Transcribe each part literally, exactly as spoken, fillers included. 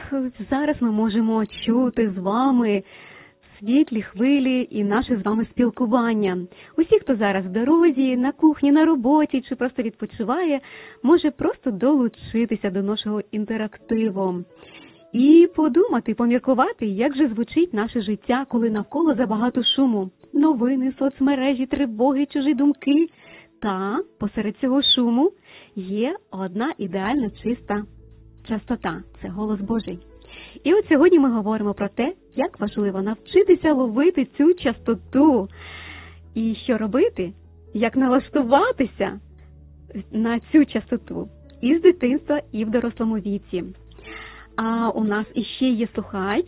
зараз ми можемо чути з вами світлі хвилі і наше з вами спілкування. Усі, хто зараз в дорозі, на кухні, на роботі чи просто відпочиває, може просто долучитися до нашого інтерактиву. І подумати, поміркувати, як же звучить наше життя, коли навколо забагато шуму. Новини, соцмережі, тривоги, чужі думки. Та посеред цього шуму є одна ідеально чиста частота – це голос Божий. І от сьогодні ми говоримо про те, як важливо навчитися ловити цю частоту. І що робити, як налаштуватися на цю частоту і з дитинства, і в дорослому віці. А у нас іще є слухач.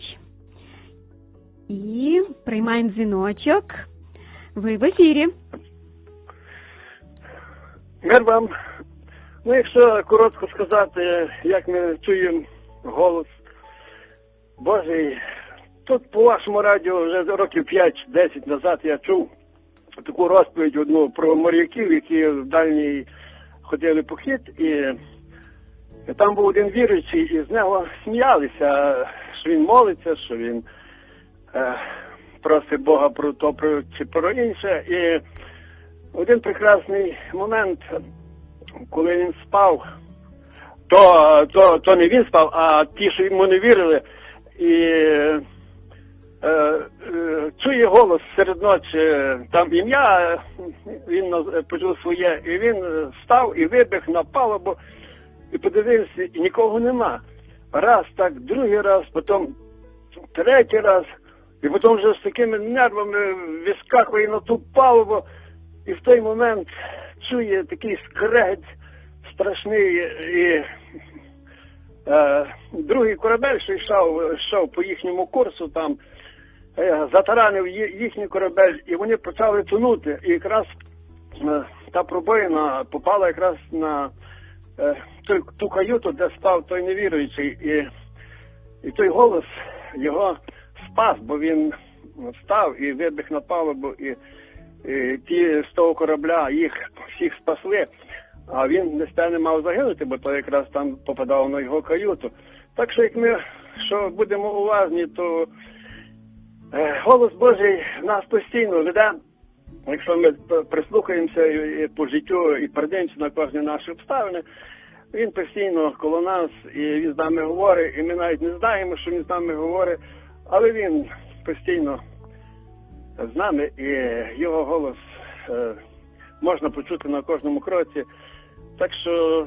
І приймаємо дзвіночок. Ви в ефірі. Мир вам. Ну, якщо коротко сказати, як ми чуємо голос Божий, тут по вашому радіо вже років п'ять-десять назад я чув таку розповідь одну про моряків, які в дальній ходили похід, і там був один віруючий, і з нього сміялися, що він молиться, що він е, просить Бога про то, про, чи про інше. І один прекрасний момент, коли він спав, то, то, то не він спав, а ті, що йому не вірили, і е, е, чує голос серед ночі, там ім'я, він почув своє, і він встав і вибіг на палубу, і подивився, і нікого нема. Раз так, другий раз, потім третій раз, і потім вже з такими нервами вискакує на ту палубу, і в той момент чує такий скрегіт страшний, і е, другий корабель, що йшов, йшов по їхньому курсу, там е, затаранив їхній корабель, і вони почали тонути. І якраз е, та пробоїна попала якраз на е, ту, ту каюту, де спав той невіруючий. І, і той голос його спас, бо він встав і вибіг на палубу, і І ті з того корабля їх всіх спасли, а він не мав загинути, бо то якраз там попадав на його каюту. Так що, як ми що будемо уважні, то е, голос Божий нас постійно веде. Якщо ми прислухаємося і, і по життю і передивимося на кожні наші обставини, він постійно коло нас, і він з нами говорить, і ми навіть не знаємо, що він з нами говорить, але він постійно з нами, і його голос е, можна почути на кожному кроці. Так що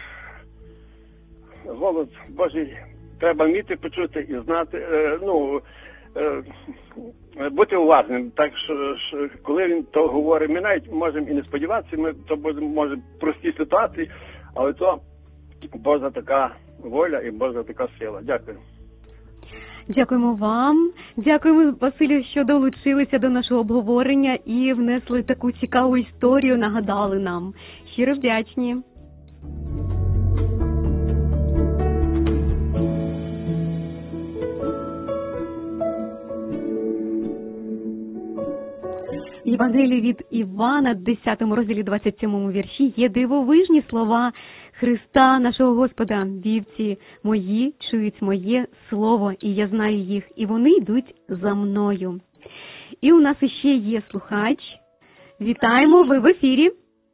голос Божий треба вміти почути і знати, е, ну, е, бути уважним. Так що, що коли він то говорить, ми навіть можемо і не сподіватися, ми то будемо, може, прості ситуації, але то Божа така воля і Божа така сила. Дякую. Дякуємо вам. Дякуємо, Василю, що долучилися до нашого обговорення і внесли таку цікаву історію, нагадали нам. Щиро вдячні. В Євангелії від Івана, десятому розділі, двадцять сьомому вірші, є дивовижні слова Христа, нашого Господа. Вівці мої чують моє слово, і я знаю їх, і вони йдуть за мною. І у нас іще є слухач. Вітаємо, ви в ефірі.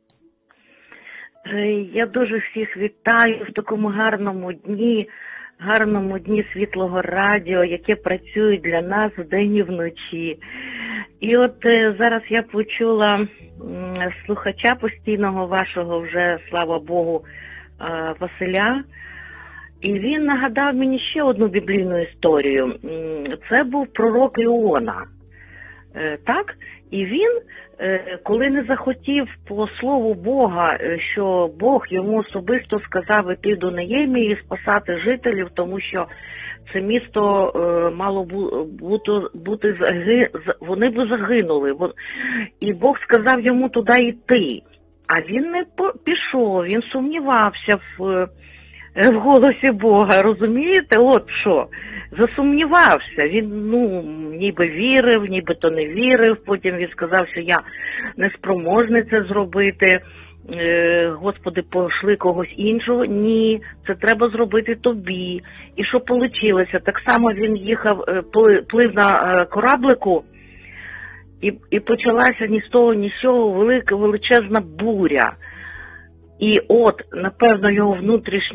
Я дуже всіх вітаю в такому гарному дні, гарному дні світлого радіо, яке працює для нас вдень і вночі. І от е, зараз я почула м, слухача постійного вашого вже, слава Богу, е, Василя, і він нагадав мені ще одну біблійну історію. М, Це був пророк Іона. Е, так? І він, е, коли не захотів по слову Бога, е, що Бог йому особисто сказав іти до Неємії і спасати жителів, тому що це місто е, мало бути, бути заги, вони б загинули. І Бог сказав йому туди йти. А він не пішов, він сумнівався в, в голосі Бога, розумієте? От що, засумнівався. Він, ну, ніби вірив, ніби то не вірив. Потім він сказав, що я не спроможний це зробити. е, Господи, пошли когось іншого. Ні, це треба зробити тобі. І що вийшло? Так само він їхав, е, пли- плив на е, кораблику, і, і почалася ні з того, ні з цього велика, величезна буря. І от, напевно, його внутрішній